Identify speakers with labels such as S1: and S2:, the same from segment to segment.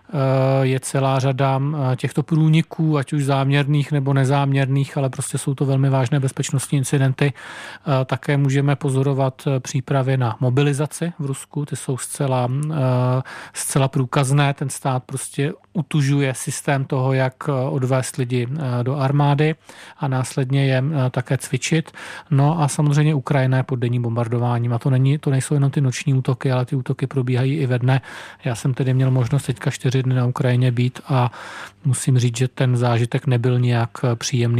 S1: je celá řada těchto průniků, ať už záměrných nebo nezáměrných, ale prostě jsou to velmi vážné bezpečnostní incidenty. Také můžeme pozorovat přípravy na mobilizaci v Rusku, ty jsou zcela průkazné, ten stát prostě utužuje systém toho, jak odvést lidi do armády a následně je také cvičit. No a samozřejmě Ukrajina je pod denním bombardováním a to nejsou jenom ty noční útoky, ale ty útoky probíhají i ve dne. Já jsem tedy měl možnost teďka 4 dny na Ukrajině být a musím říct, že ten zážitek nebyl nějak příjemný.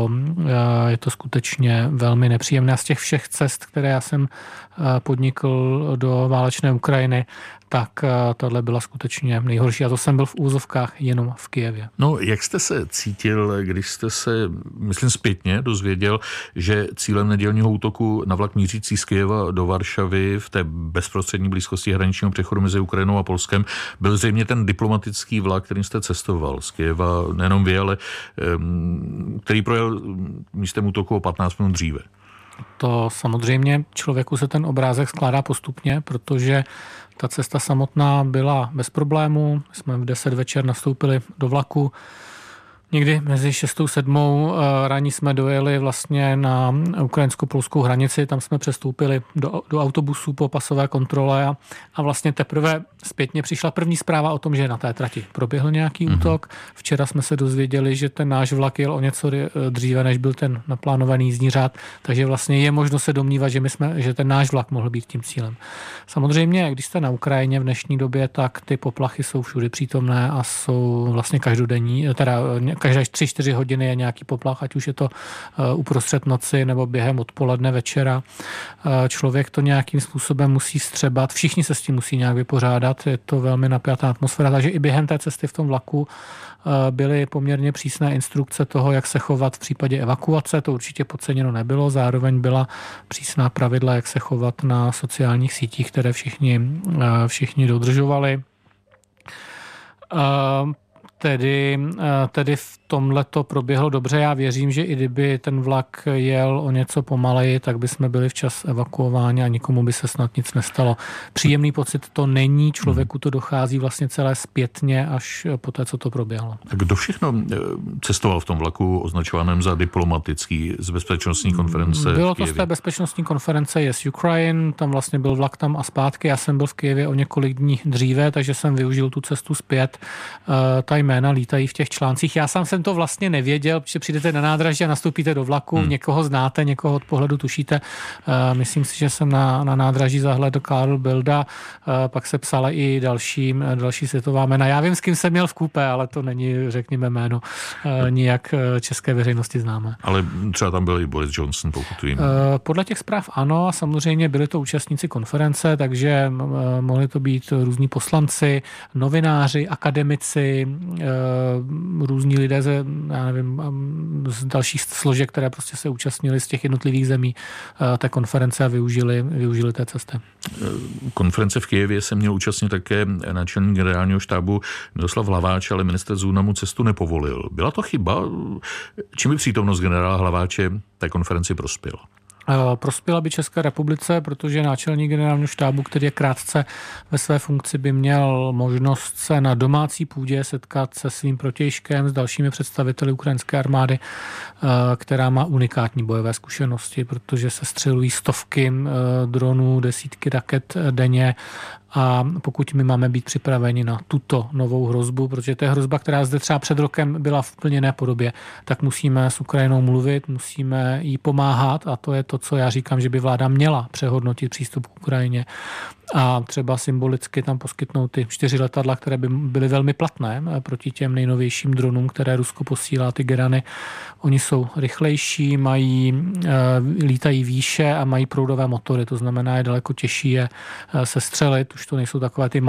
S1: Je to skutečně velmi nepříjemné. A z těch všech cest, které já jsem podnikl do válečné Ukrajiny, tak tohle byla skutečně nejhorší. A to jsem byl v úzovkách jenom v Kyjevě.
S2: No, jak jste se cítil, když jste se, myslím zpětně, dozvěděl, že cílem nedělního útoku na vlak mířící z Kyjeva do Varšavy v té bezprostřední blízkosti hraničního přechodu mezi Ukrajinou a Polskem byl zřejmě ten diplomatický vlak, kterým jste cestoval z Kyjeva, nejenom vy, ale který projel místem útoku o 15 minut dříve?
S1: To samozřejmě člověku se ten obrázek skládá postupně, protože ta cesta samotná byla bez problémů. Jsme v 10 večer nastoupili do vlaku. Někdy mezi 6. a 7. rání jsme dojeli vlastně na ukrajinsko-polskou hranici, tam jsme přestoupili do autobusu po pasové kontrole a vlastně teprve zpětně přišla první zpráva o tom, že na té trati proběhl nějaký útok. Včera jsme se dozvěděli, že ten náš vlak jel o něco dříve, než byl ten naplánovaný jízdní řád, takže vlastně je možno se domnívat, že ten náš vlak mohl být tím cílem. Samozřejmě, když jste na Ukrajině v dnešní době, tak ty poplachy jsou všude přítomné a jsou vlastně každodenní, teda každé 3-4 hodiny je nějaký poplach, ať už je to uprostřed noci nebo během odpoledne, večera. Člověk to nějakým způsobem musí střebat, všichni se s tím musí nějak vypořádat, je to velmi napjatá atmosféra, takže i během té cesty v tom vlaku byly poměrně přísné instrukce toho, jak se chovat v případě evakuace, to určitě podceněno nebylo, zároveň byla přísná pravidla, jak se chovat na sociálních sítích, které všichni dodržovali. Tedy v tomhle to proběhlo dobře. Já věřím, že i kdyby ten vlak jel o něco pomaleji, tak by jsme byli včas evakuováni a nikomu by se snad nic nestalo. Příjemný pocit to není, člověku to dochází vlastně celé zpětně až po té, co to proběhlo.
S2: Tak kdo všechno cestoval v tom vlaku označovaném za diplomatický z bezpečnostní konference?
S1: Bylo to z té bezpečnostní konference Yes Ukraine, tam vlastně byl vlak tam a zpátky. Já jsem byl v Kyjevě o několik dní dříve, takže jsem využil tu cestu zpět. Ta jména lítají v těch článcích. Já sám jsem to vlastně nevěděl, protože přijdete na nádraží a nastoupíte do vlaku, někoho znáte, někoho od pohledu tušíte. Myslím si, že jsem na nádraží zahledl Karl Bilda, pak se psala i další světová jména. Já vím, s kým jsem měl v kupé, ale to není, řekněme, jméno nijak české veřejnosti známé.
S2: Ale třeba tam byl i Boris Johnson, pokud vím.
S1: Podle těch zpráv ano, a samozřejmě byli to účastníci konference, takže mohli to být různí poslanci, novináři, akademici, různí lidé z dalších složek, které prostě se účastnili z těch jednotlivých zemí té konference a využili té cesty.
S2: Konference v Kyjevě se měl účastnit také náčelník generálního štábu Miroslav Hlaváč, ale ministr Zuna mu cestu nepovolil. Byla to chyba? Čím by přítomnost generála Hlaváče té konferenci prospěla?
S1: Prospěla by České republice, protože náčelník generálního štábu, který je krátce ve své funkci, by měl možnost se na domácí půdě setkat se svým protějškem, s dalšími představiteli ukrajinské armády, která má unikátní bojové zkušenosti, protože se střelují stovky dronů, desítky raket denně. A pokud my máme být připraveni na tuto novou hrozbu, protože to je hrozba, která zde třeba před rokem byla v úplně jiné podobě, tak musíme s Ukrajinou mluvit, musíme jí pomáhat a to je to, co já říkám, že by vláda měla přehodnotit přístup k Ukrajině a třeba symbolicky tam poskytnout ty 4 letadla, které by byly velmi platné proti těm nejnovějším dronům, které Rusko posílá, ty Gerany. Oni jsou rychlejší, lítají výše a mají proudové motory, to znamená, je daleko těžší je sestřelit, už to nejsou takové ty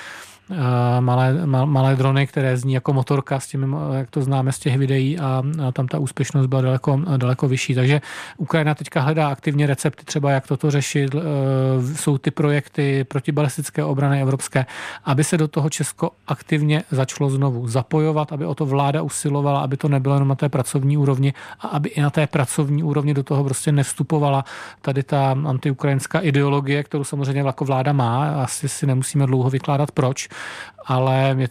S1: malé drony, které zní jako motorka, s tím, jak to známe z těch videí a tam ta úspěšnost byla daleko vyšší. Takže Ukrajina teďka hledá aktivně recepty, třeba jak toto řešit. Jsou ty projekty protibalistické obrany evropské, aby se do toho Česko aktivně začalo znovu zapojovat, aby o to vláda usilovala, aby to nebylo jenom na té pracovní úrovni a aby i na té pracovní úrovni do toho prostě nevstupovala tady ta antiukrajinská ideologie, kterou samozřejmě jako vláda má. Asi si nemusíme dlouho vykládat proč, ale